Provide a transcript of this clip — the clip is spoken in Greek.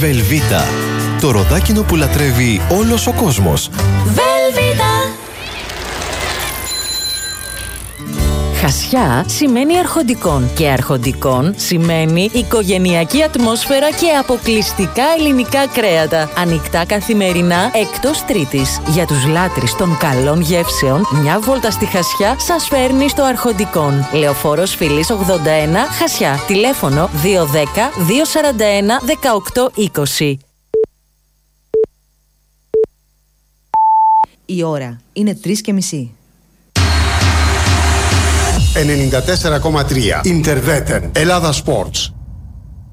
Βελβίτα. Το ροδάκινο που λατρεύει όλος ο κόσμος. Βελβίτα. Χασιά σημαίνει αρχοντικών και αρχοντικών σημαίνει οικογενειακή ατμόσφαιρα και αποκλειστικά ελληνικά κρέατα. Ανοιχτά καθημερινά εκτός Τρίτης. Για τους λάτρεις των καλών γεύσεων, μια βόλτα στη Χασιά σας φέρνει στο Αρχοντικόν. Λεωφόρος Φιλής 81, Χασιά. Τηλέφωνο 210 241 1820. Η ώρα είναι 3:30. 94,3 Ιντερβέτεν Ελλάδα Sports.